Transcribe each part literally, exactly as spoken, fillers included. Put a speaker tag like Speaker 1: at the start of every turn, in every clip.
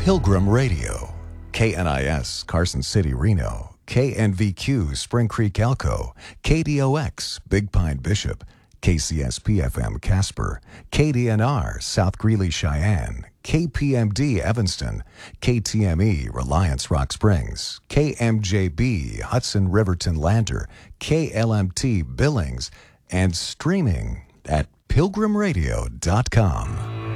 Speaker 1: Pilgrim Radio, K N I S Carson City, Reno, K N V Q Spring Creek, Elko, K D O X Big Pine Bishop, K C S P F M Casper, K D N R South Greeley, Cheyenne, K P M D Evanston, K T M E Reliance Rock Springs, K M J B Hudson Riverton Lander, K L M T Billings, and streaming at pilgrim radio dot com.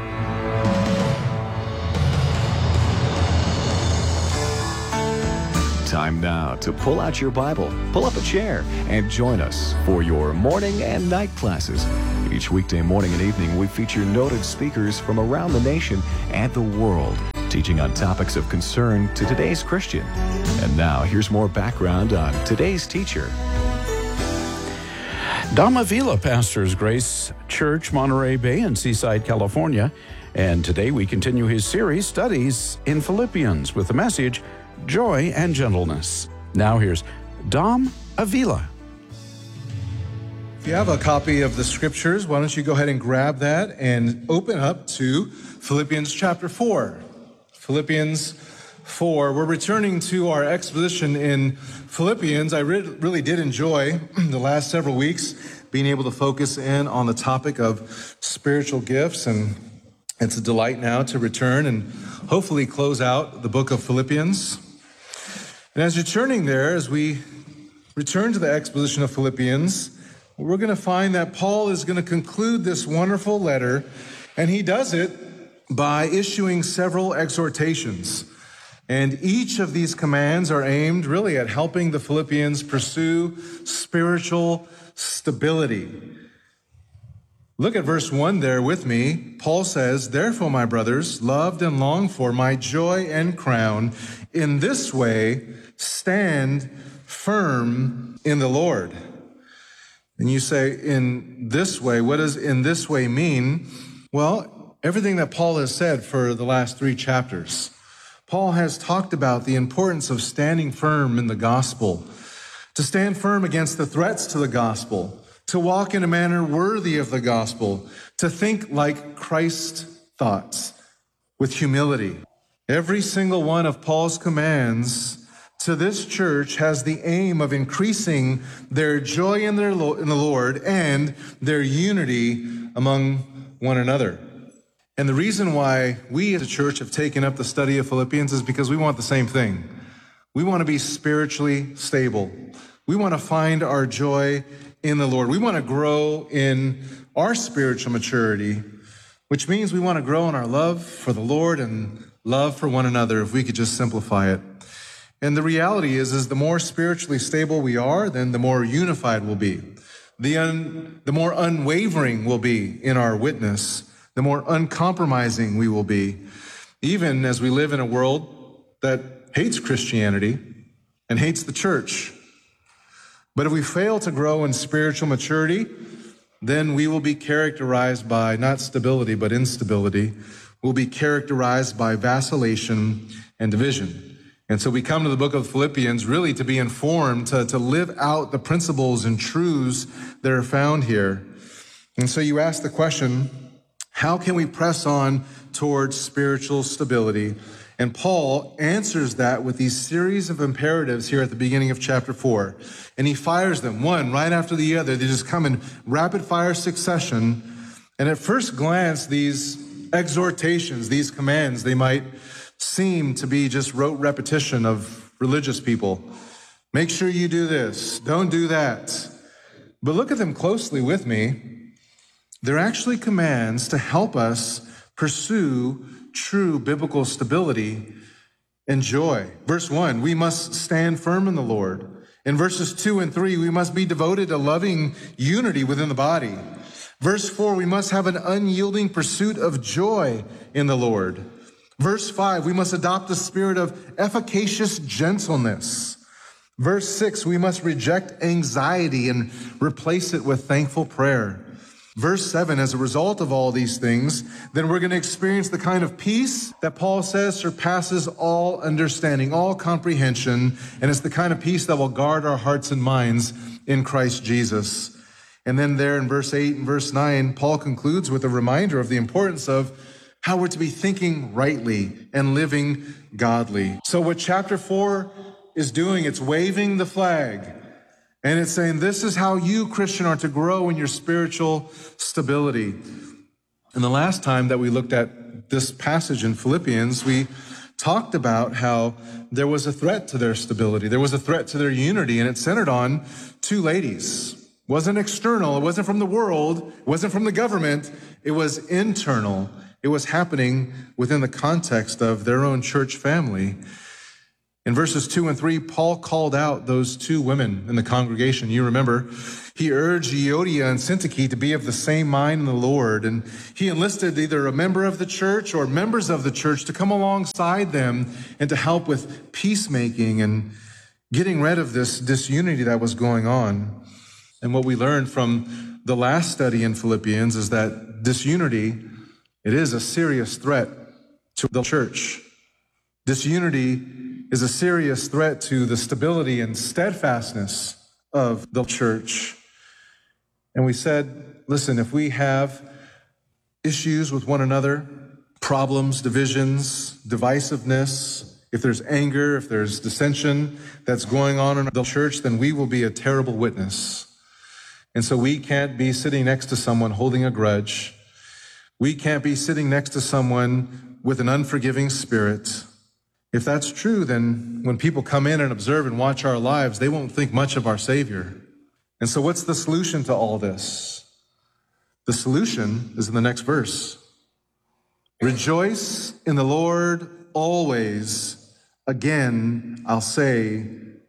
Speaker 1: Time now to pull out your Bible, pull up a chair, and join us for your morning and night classes. Each weekday morning and evening, we feature noted speakers from around the nation and the world, teaching on topics of concern to today's Christian. And now, here's more background on today's teacher.
Speaker 2: Dom Avila pastors Grace Church, Monterey Bay in Seaside, California. And today we continue his series, Studies in Philippians, with the message, Joy and Gentleness. Now here's Dom Avila.
Speaker 3: If you have a copy of the scriptures, why don't you go ahead and grab that and open up to Philippians chapter four. Philippians four. We're returning to our exposition in Philippians. I re- really did enjoy the last several weeks being able to focus in on the topic of spiritual gifts, and it's a delight now to return and hopefully close out the book of Philippians. And as you're turning there, as we return to the exposition of Philippians, we're going to find that Paul is going to conclude this wonderful letter, and he does it by issuing several exhortations. And each of these commands are aimed really at helping the Philippians pursue spiritual stability. Look at verse one there with me. Paul says, "Therefore, my brothers, loved and longed for, my joy and crown, in this way stand firm in the Lord." And you say, in this way, what does in this way mean? Well, everything that Paul has said for the last three chapters. Paul has talked about the importance of standing firm in the gospel, to stand firm against the threats to the gospel, to walk in a manner worthy of the gospel, to think like Christ thought, with humility. Every single one of Paul's commands to this church has the aim of increasing their joy in, their in the Lord and their unity among one another. And the reason why we as a church have taken up the study of Philippians is because we want the same thing. We want to be spiritually stable. We want to find our joy in the Lord. We want to grow in our spiritual maturity, which means we want to grow in our love for the Lord and love for one another, if we could just simplify it. And the reality is, is the more spiritually stable we are, then the more unified we'll be. The, un, the more unwavering we'll be in our witness, the more uncompromising we will be, even as we live in a world that hates Christianity and hates the church. But if we fail to grow in spiritual maturity, then we will be characterized by not stability, but instability. We'll be characterized by vacillation and division. And so we come to the book of Philippians really to be informed, to, to live out the principles and truths that are found here. And so you ask the question, how can we press on towards spiritual stability? And Paul answers that with these series of imperatives here at the beginning of chapter four. And he fires them one right after the other. They just come in rapid fire succession. And at first glance, these exhortations, these commands, they might seem to be just rote repetition of religious people. Make sure you do this. Don't do that. But look at them closely with me. They're actually commands to help us pursue true biblical stability and joy. Verse one, we must stand firm in the Lord. In verses two and three, we must be devoted to loving unity within the body. Verse four, we must have an unyielding pursuit of joy in the Lord. Verse five, we must adopt the spirit of efficacious gentleness. Verse six, we must reject anxiety and replace it with thankful prayer. Verse seven, as a result of all these things, then we're going to experience the kind of peace that Paul says surpasses all understanding, all comprehension, and it's the kind of peace that will guard our hearts and minds in Christ Jesus. And then there in verse eight and verse nine, Paul concludes with a reminder of the importance of how we're to be thinking rightly and living godly. So what chapter four is doing, it's waving the flag. And it's saying, this is how you, Christian, are to grow in your spiritual stability. And the last time that we looked at this passage in Philippians, we talked about how there was a threat to their stability. There was a threat to their unity, and it centered on two ladies. It wasn't external. It wasn't from the world. It wasn't from the government. It was internal. It was happening within the context of their own church family. In verses two and three, Paul called out those two women in the congregation. You remember, he urged Euodia and Syntyche to be of the same mind in the Lord. And he enlisted either a member of the church or members of the church to come alongside them and to help with peacemaking and getting rid of this disunity that was going on. And what we learned from the last study in Philippians is that disunity, it is a serious threat to the church. Disunity is a serious threat to the stability and steadfastness of the church. And we said, listen, if we have issues with one another, problems, divisions, divisiveness, if there's anger, if there's dissension that's going on in the church, then we will be a terrible witness. And so we can't be sitting next to someone holding a grudge. We can't be sitting next to someone with an unforgiving spirit. If that's true, then when people come in and observe and watch our lives, they won't think much of our Savior. And so what's the solution to all this? The solution is in the next verse. Rejoice in the Lord always. Again, I'll say,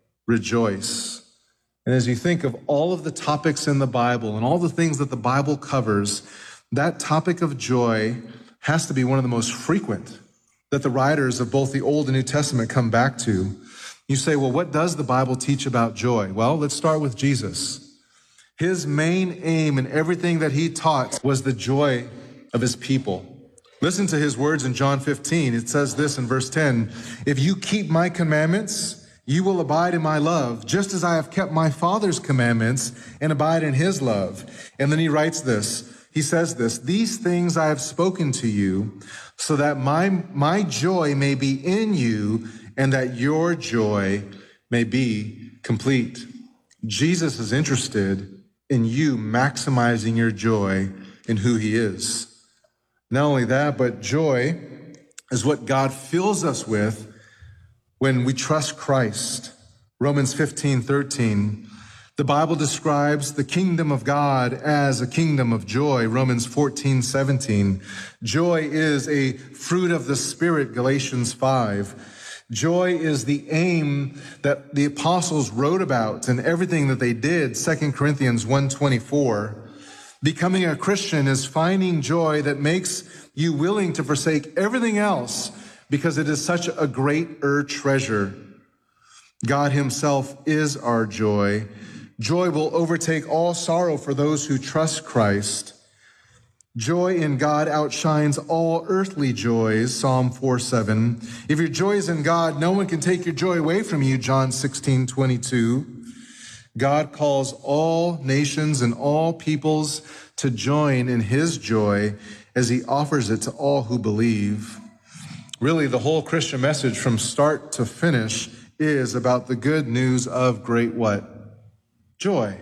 Speaker 3: rejoice. And as you think of all of the topics in the Bible and all the things that the Bible covers, that topic of joy has to be one of the most frequent that the writers of both the Old and New Testament come back to. You say, well, what does the Bible teach about joy? Well, let's start with Jesus. His main aim in everything that he taught was the joy of his people. Listen to his words in John fifteen. It says this in verse ten, if you keep my commandments, you will abide in my love, just as I have kept my Father's commandments and abide in his love. And then he writes this. He says this, these things I have spoken to you so that my, my joy may be in you and that your joy may be complete. Jesus is interested in you maximizing your joy in who he is. Not only that, but joy is what God fills us with when we trust Christ. Romans fifteen thirteen. The Bible describes the kingdom of God as a kingdom of joy. Romans fourteen seventeen. Joy is a fruit of the Spirit. Galatians five. Joy is the aim that the apostles wrote about and everything that they did. Second Corinthians one twenty-four. Becoming a Christian is finding joy that makes you willing to forsake everything else because it is such a greater treasure. God himself is our joy. Joy will overtake all sorrow for those who trust Christ. Joy in God outshines all earthly joys, Psalm four seven. If your joy is in God, no one can take your joy away from you, John sixteen twenty-two. God calls all nations and all peoples to join in his joy as he offers it to all who believe. Really, the whole Christian message from start to finish is about the good news of great what? Joy.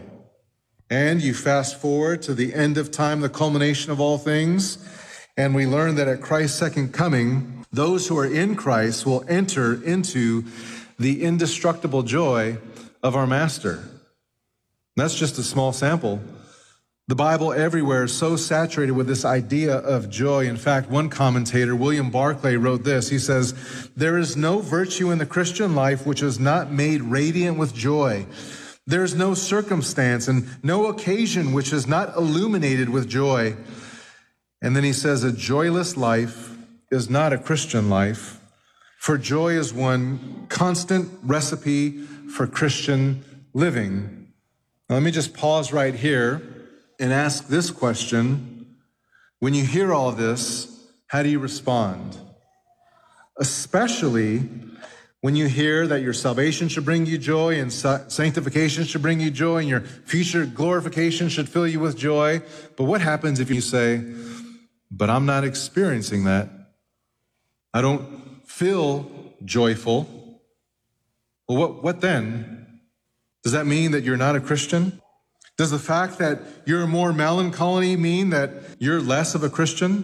Speaker 3: And you fast forward to the end of time, the culmination of all things, and we learn that at Christ's second coming, those who are in Christ will enter into the indestructible joy of our Master. That's just a small sample. The Bible everywhere is so saturated with this idea of joy. In fact, one commentator, William Barclay, wrote this. He says, there is no virtue in the Christian life which is not made radiant with joy. There is no circumstance and no occasion which is not illuminated with joy. And then he says, a joyless life is not a Christian life, for joy is one constant recipe for Christian living. Now, let me just pause right here and ask this question. When you hear all this, how do you respond? Especially when you hear that your salvation should bring you joy and sanctification should bring you joy and your future glorification should fill you with joy. But what happens if you say, but I'm not experiencing that. I don't feel joyful. Well, what, what then? Does that mean that you're not a Christian? Does the fact that you're more melancholy mean that you're less of a Christian?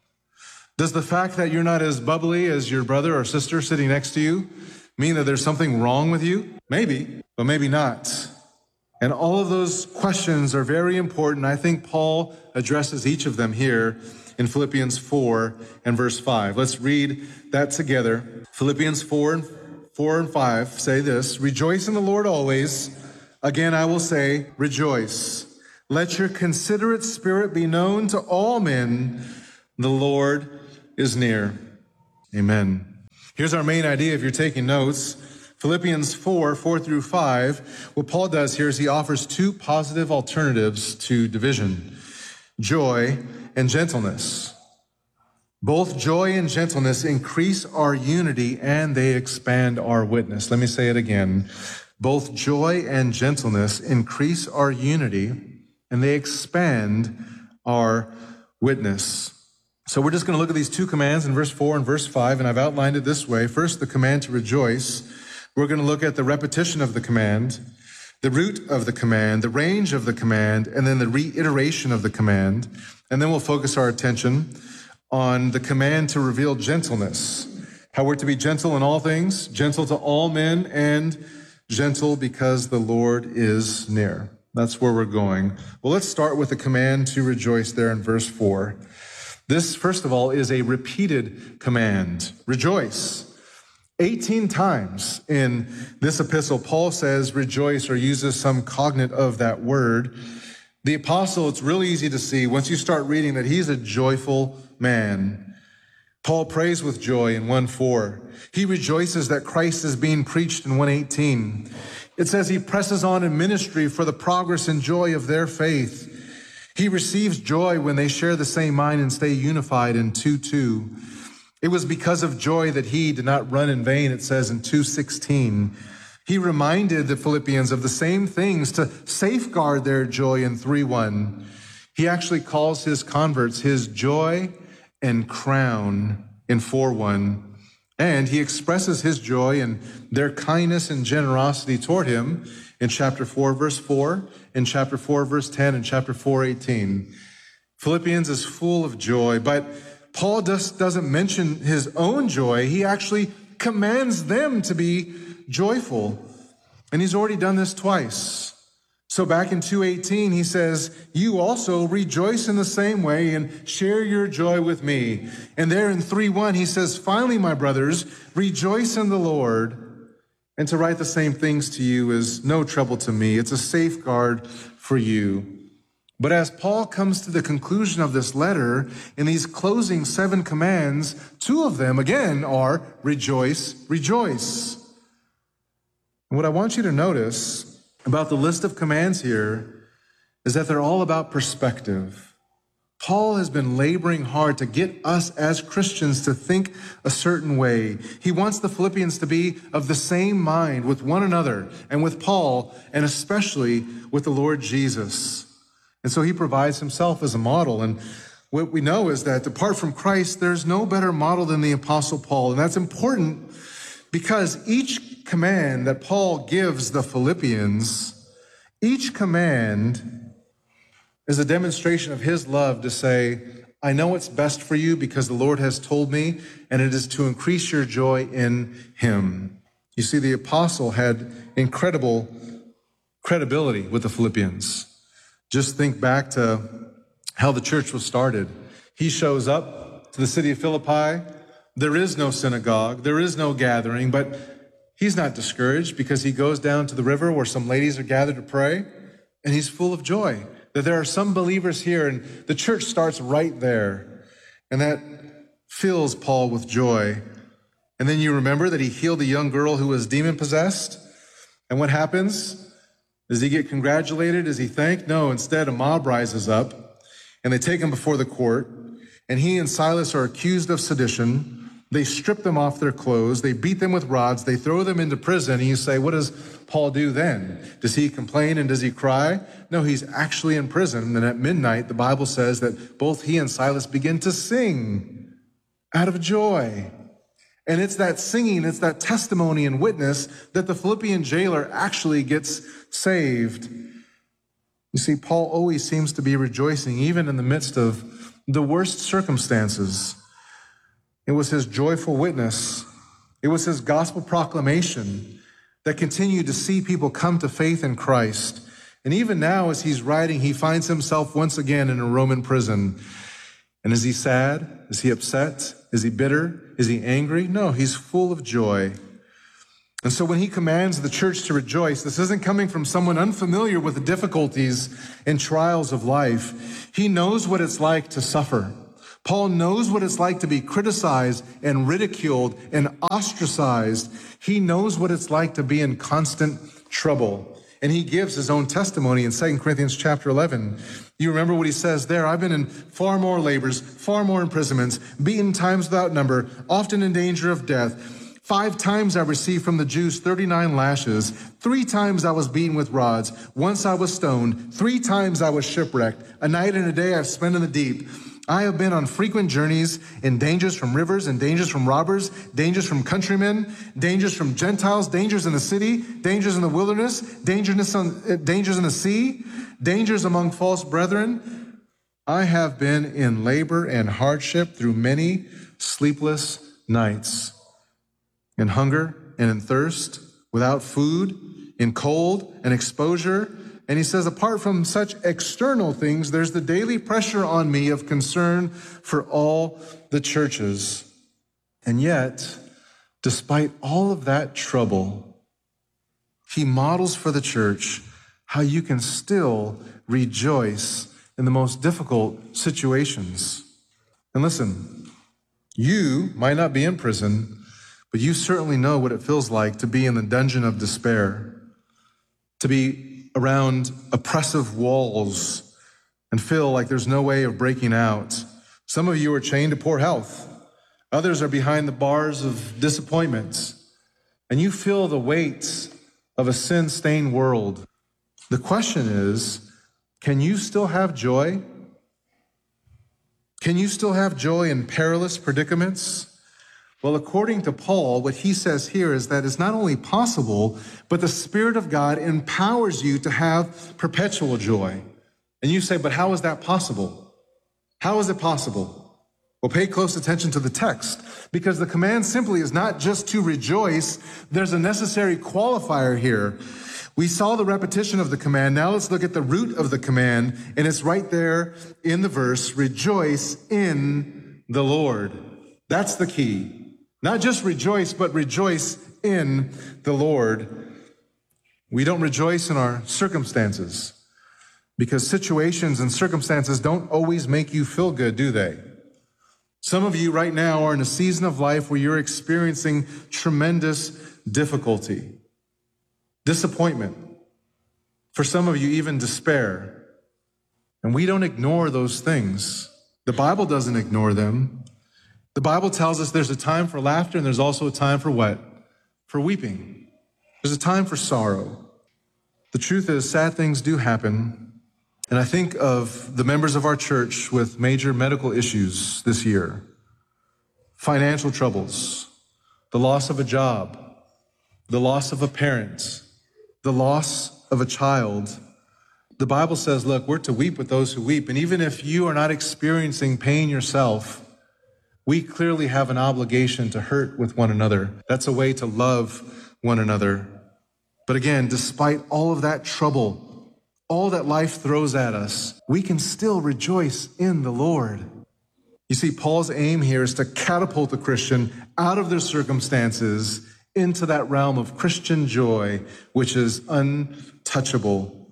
Speaker 3: Does the fact that you're not as bubbly as your brother or sister sitting next to you mean that there's something wrong with you? Maybe, but maybe not. And all of those questions are very important. I think Paul addresses each of them here in Philippians four and verse five. Let's read that together. Philippians four and four and five say this: "Rejoice in the Lord always. Again, I will say, rejoice. Let your considerate spirit be known to all men. The Lord is near." Amen. Here's our main idea if you're taking notes. Philippians four, four through five. What Paul does here is he offers two positive alternatives to division: joy and gentleness. Both joy and gentleness increase our unity and they expand our witness. Let me say it again. Both joy and gentleness increase our unity and they expand our witness. So we're just going to look at these two commands in verse four and verse five, and I've outlined it this way. First, the command to rejoice. We're going to look at the repetition of the command, the root of the command, the range of the command, and then the reiteration of the command. And then we'll focus our attention on the command to reveal gentleness, how we're to be gentle in all things, gentle to all men, and gentle because the Lord is near. That's where we're going. Well, let's start with the command to rejoice there in verse four. This, first of all, is a repeated command. Rejoice. eighteen times in this epistle, Paul says rejoice or uses some cognate of that word. The apostle, it's really easy to see once you start reading that he's a joyful man. Paul prays with joy in one four. He rejoices that Christ is being preached in one eighteen. It says he presses on in ministry for the progress and joy of their faith. He receives joy when they share the same mind and stay unified in two two. It was because of joy that he did not run in vain, it says in two sixteen. He reminded the Philippians of the same things to safeguard their joy in three one. He actually calls his converts his joy and crown in four one. And he expresses his joy and their kindness and generosity toward him in chapter four, verse four, in chapter four, verse ten, and chapter four, eighteen. Philippians is full of joy, but Paul just doesn't mention his own joy. He actually commands them to be joyful. And he's already done this twice. So back in two eighteen, he says, you also rejoice in the same way and share your joy with me. And there in three one, he says, finally, my brothers, rejoice in the Lord. And to write the same things to you is no trouble to me. It's a safeguard for you. But as Paul comes to the conclusion of this letter, in these closing seven commands, two of them, again, are rejoice, rejoice. And what I want you to notice about the list of commands here is that they're all about perspective. Paul has been laboring hard to get us as Christians to think a certain way. He wants the Philippians to be of the same mind with one another and with Paul, and especially with the Lord Jesus. And so he provides himself as a model. And what we know is that apart from Christ, there's no better model than the Apostle Paul. And that's important because each command that Paul gives the Philippians, each command is a demonstration of his love to say, I know what's best for you because the Lord has told me, and it is to increase your joy in him. You see, the apostle had incredible credibility with the Philippians. Just think back to how the church was started. He shows up to the city of Philippi. There is no synagogue. There is no gathering, but he's not discouraged because he goes down to the river where some ladies are gathered to pray, and he's full of joy that there are some believers here, and the church starts right there, and that fills Paul with joy. And then you remember that he healed a young girl who was demon-possessed, and what happens? Does he get congratulated? Is he thanked? No, instead a mob rises up, and they take him before the court, and he and Silas are accused of sedition, They strip them off their clothes. They beat them with rods. They throw them into prison. And you say, what does Paul do then? Does he complain and does he cry? No, he's actually in prison. And at midnight, the Bible says that both he and Silas begin to sing out of joy. And it's that singing, it's that testimony and witness that the Philippian jailer actually gets saved. You see, Paul always seems to be rejoicing, even in the midst of the worst circumstances. It was his joyful witness. It was his gospel proclamation that continued to see people come to faith in Christ. And even now, as he's writing, he finds himself once again in a Roman prison. And is he sad? Is he upset? Is he bitter? Is he angry? No, he's full of joy. And so when he commands the church to rejoice, this isn't coming from someone unfamiliar with the difficulties and trials of life. He knows what it's like to suffer. Paul knows what it's like to be criticized and ridiculed and ostracized. He knows what it's like to be in constant trouble. And he gives his own testimony in Second Corinthians chapter eleven. You remember what he says there? I've been in far more labors, far more imprisonments, beaten times without number, often in danger of death. Five times I received from the Jews thirty-nine lashes. Three times I was beaten with rods. Once I was stoned. Three times I was shipwrecked. A night and a day I've spent in the deep. I have been on frequent journeys, in dangers from rivers, and dangers from robbers, dangers from countrymen, dangers from Gentiles, dangers in the city, dangers in the wilderness, dangers on, dangers in the sea, dangers among false brethren. I have been in labor and hardship through many sleepless nights, in hunger and in thirst, without food, in cold and exposure. And he says, apart from such external things, there's the daily pressure on me of concern for all the churches. And yet, despite all of that trouble, he models for the church how you can still rejoice in the most difficult situations. And listen, you might not be in prison, but you certainly know what it feels like to be in the dungeon of despair, to be around oppressive walls and feel like there's no way of breaking out. Some of you are chained to poor health. Others are behind the bars of disappointment. And you feel the weight of a sin-stained world. The question is, can you still have joy? Can you still have joy in perilous predicaments? Well, according to Paul, what he says here is that it's not only possible, but the Spirit of God empowers you to have perpetual joy. And you say, but how is that possible? How is it possible? Well, pay close attention to the text, because the command simply is not just to rejoice. There's a necessary qualifier here. We saw the repetition of the command. Now let's look at the root of the command, and it's right there in the verse, rejoice in the Lord. That's the key. Not just rejoice, but rejoice in the Lord. We don't rejoice in our circumstances because situations and circumstances don't always make you feel good, do they? Some of you right now are in a season of life where you're experiencing tremendous difficulty, disappointment. For some of you, even despair. And we don't ignore those things. The Bible doesn't ignore them. The Bible tells us there's a time for laughter and there's also a time for what? For weeping. There's a time for sorrow. The truth is, sad things do happen. And I think of the members of our church with major medical issues this year. Financial troubles, the loss of a job, the loss of a parent, the loss of a child. The Bible says, look, we're to weep with those who weep. And even if you are not experiencing pain yourself, we clearly have an obligation to hurt with one another. That's a way to love one another. But again, despite all of that trouble, all that life throws at us, we can still rejoice in the Lord. You see, Paul's aim here is to catapult the Christian out of their circumstances into that realm of Christian joy, which is untouchable.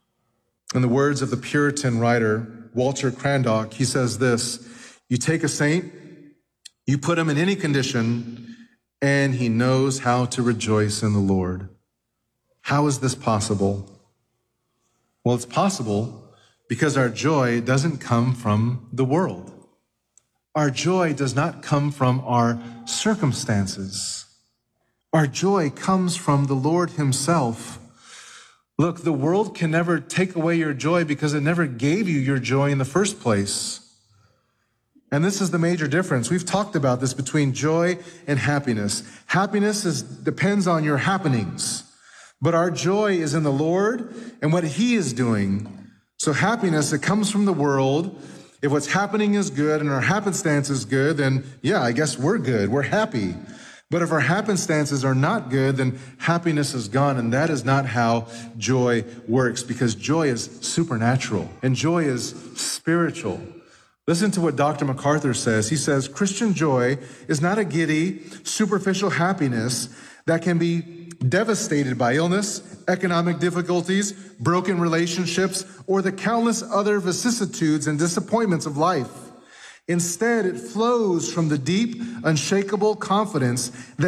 Speaker 3: In the words of the Puritan writer, Walter Crandock, he says this, you take a saint, you put him in any condition, and he knows how to rejoice in the Lord. How is this possible? Well, it's possible because our joy doesn't come from the world. Our joy does not come from our circumstances. Our joy comes from the Lord himself. Look, the world can never take away your joy because it never gave you your joy in the first place. And this is the major difference. We've talked about this between joy and happiness. Happiness is, depends on your happenings, but our joy is in the Lord and what he is doing. So happiness, it comes from the world. If what's happening is good and our happenstance is good, then yeah, I guess we're good. We're happy. But if our happenstances are not good, then happiness is gone. And that is not how joy works, because joy is supernatural and joy is spiritual. Listen to what Doctor MacArthur says. He says, Christian joy is not a giddy, superficial happiness that can be devastated by illness, economic difficulties, broken relationships, or the countless other vicissitudes and disappointments of life. Instead, it flows from the deep, unshakable confidence that